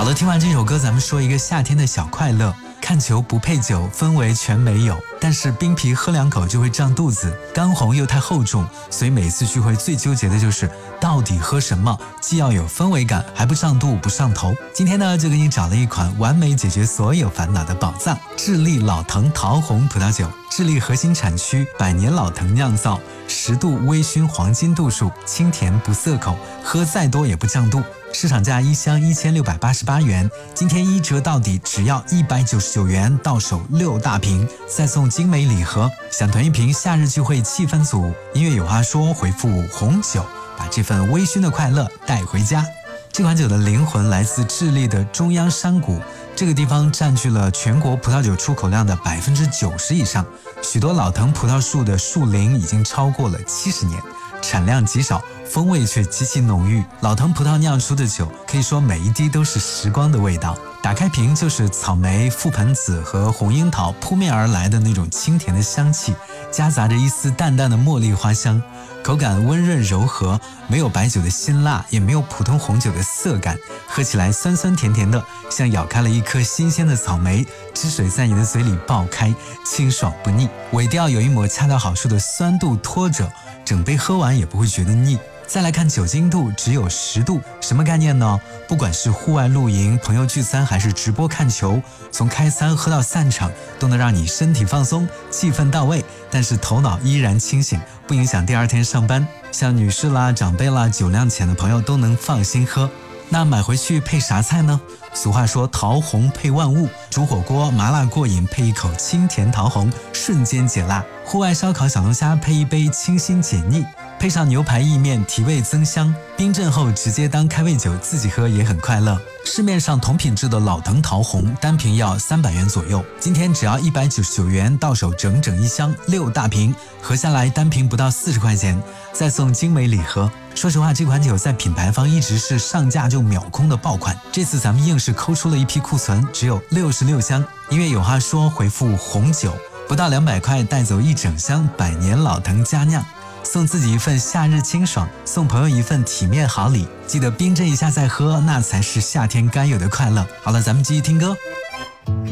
好了，听完这首歌，咱们说一个夏天的小快乐。看球不配酒，氛围全没有，但是冰啤喝2口就会胀肚子，干红又太厚重，所以每次聚会最纠结的就是到底喝什么，既要有氛围感，还不胀肚不上头。今天呢，就给你找了一款完美解决所有烦恼的宝藏——智利老藤桃红葡萄酒。智利核心产区100年老藤酿造，10度微醺黄金度数，清甜不涩口，喝再多也不胀肚。市场价1箱1688元，今天1折到底，只要199元，到手6大瓶，再送精美礼盒。想囤一瓶夏日聚会气氛组，音乐有话说，回复红酒，把这份微醺的快乐带回家。这款酒的灵魂来自智利的中央山谷，这个地方占据了全国葡萄酒出口量的90%以上，许多老藤葡萄树的树龄已经超过了70年，产量极少，风味却极其浓郁。老藤葡萄酿出的酒，可以说每一滴都是时光的味道。打开瓶就是草莓、覆盆子和红樱桃扑面而来的那种清甜的香气，夹杂着一丝淡淡的茉莉花香，口感温润柔和，没有白酒的辛辣，也没有普通红酒的涩感，喝起来酸酸甜甜的，像咬开了一颗新鲜的草莓，汁水在你的嘴里爆开，清爽不腻，尾调有一抹恰到好处的酸度拖着，整杯喝完也不会觉得腻。再来看酒精度，只有10度，什么概念呢？不管是户外露营、朋友聚餐，还是直播看球，从开餐喝到散场，都能让你身体放松，气氛到位，但是头脑依然清醒，不影响第二天上班。像女士啦、长辈啦、酒量浅的朋友都能放心喝。那买回去配啥菜呢？俗话说桃红配万物，煮火锅麻辣过瘾，配一口清甜桃红，瞬间解辣；户外烧烤小龙虾配一杯清新解腻，配上牛排意面提味增香，冰镇后直接当开胃酒自己喝也很快乐。市面上同品质的老藤桃红单瓶要300元左右，今天只要199元，到手整整1箱6大瓶，合下来单瓶不到40块钱，再送精美礼盒。说实话，这款酒在品牌方一直是上架就秒空的爆款，这次咱们硬是抠出了一批库存，只有66箱。音乐有话说，回复红酒，不到200块带走1整箱100年老藤佳酿，送自己一份夏日清爽，送朋友一份体面好礼，记得冰镇一下再喝，那才是夏天该有的快乐。好了，咱们继续听歌。